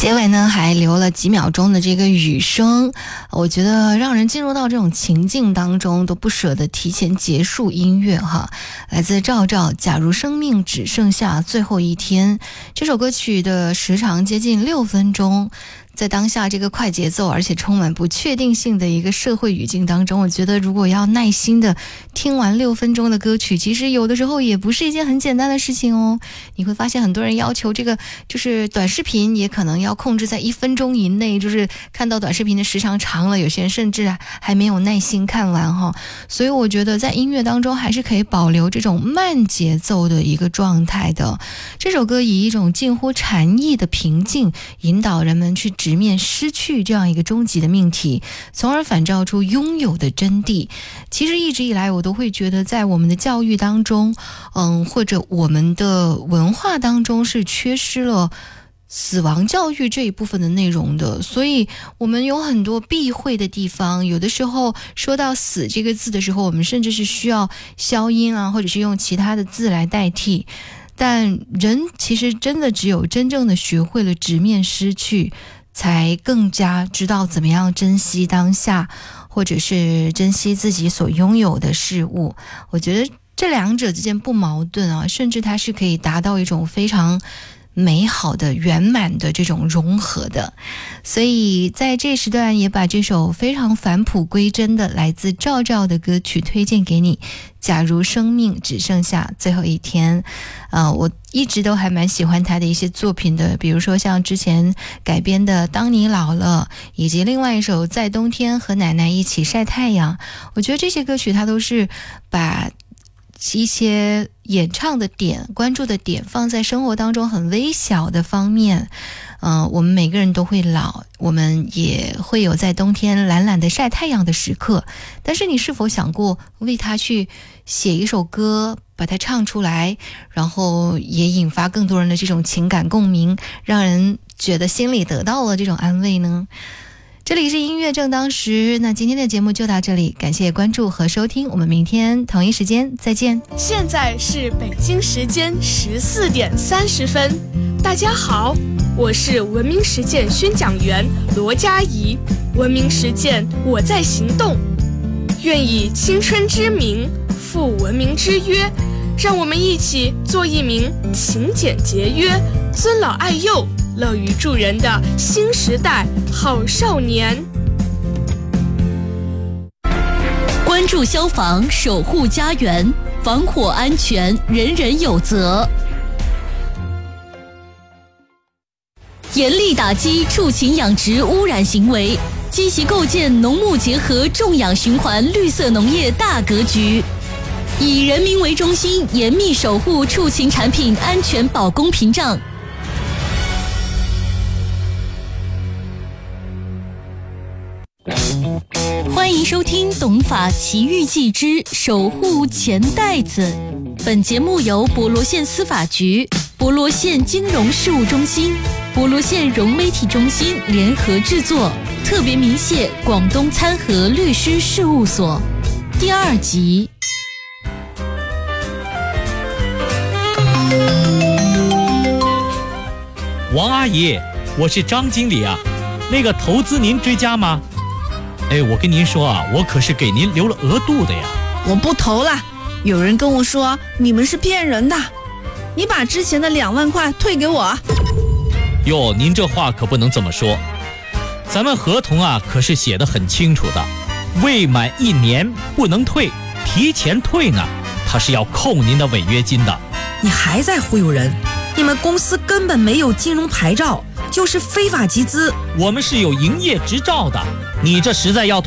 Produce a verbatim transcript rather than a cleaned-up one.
结尾呢还留了几秒钟的这个雨声，我觉得让人进入到这种情境当中都不舍得提前结束音乐哈。来自赵照，假如生命只剩下最后一天，这首歌曲的时长接近六分钟，在当下这个快节奏而且充满不确定性的一个社会语境当中，我觉得如果要耐心的听完六分钟的歌曲，其实有的时候也不是一件很简单的事情哦。你会发现很多人要求这个就是短视频也可能要控制在一分钟以内，就是看到短视频的时长长了，有些人甚至还没有耐心看完哈。所以我觉得在音乐当中还是可以保留这种慢节奏的一个状态的。这首歌以一种近乎禅意的平静引导人们去直面失去这样一个终极的命题，从而反照出拥有的真谛。其实一直以来我都会觉得在我们的教育当中，嗯，或者我们的文化当中是缺失了死亡教育这一部分的内容的，所以我们有很多避讳的地方。有的时候说到死这个字的时候，我们甚至是需要消音啊，或者是用其他的字来代替。但人其实真的只有真正的学会了直面失去，才更加知道怎么样珍惜当下，或者是珍惜自己所拥有的事物。我觉得这两者之间不矛盾啊，甚至它是可以达到一种非常美好的圆满的这种融合的。所以在这时段也把这首非常返璞归真的来自赵照的歌曲推荐给你，假如生命只剩下最后一天。呃，我一直都还蛮喜欢他的一些作品的，比如说像之前改编的当你老了，以及另外一首在冬天和奶奶一起晒太阳。我觉得这些歌曲它都是把一些演唱的点关注的点放在生活当中很微小的方面。嗯、呃，我们每个人都会老，我们也会有在冬天懒懒的晒太阳的时刻，但是你是否想过为它去写一首歌，把它唱出来，然后也引发更多人的这种情感共鸣，让人觉得心里得到了这种安慰呢？这里是音乐正当时，那今天的节目就到这里，感谢关注和收听，我们明天同一时间再见。 现在是北京时间十四点三十分，大家好，我是文明实践宣讲员罗佳怡。文明实践，我在行动，愿以青春之名负文明之约，让我们一起做一名勤俭节约、尊老爱幼、乐于助人的新时代好少年。 关注消防，守护家园，防火安全人人有责。严厉打击畜禽养殖污染行为，积极构建农牧结合种养循环绿色农业大格局，以人民为中心，严密守护畜禽产品安全保供屏障。欢迎收听《懂法奇遇记之守护钱袋子》。本节目由博罗县司法局、博罗县金融事务中心、博罗县融媒体中心联合制作，特别鸣谢广东参和律师事务所。第二集。 王阿姨，我是张经理啊，那个投资您追加吗？哎，我跟您说啊，我可是给您留了额度的呀。 我不投了，有人跟我说你们是骗人的，你把之前的两万块退给我。 哟，您这话可不能这么说，咱们合同啊可是写得很清楚的，未满一年不能退，提前退呢，他是要扣您的违约金的。 你还在忽悠人？你们公司根本没有金融牌照，就是非法集资。 我们是有营业执照的，你这实在要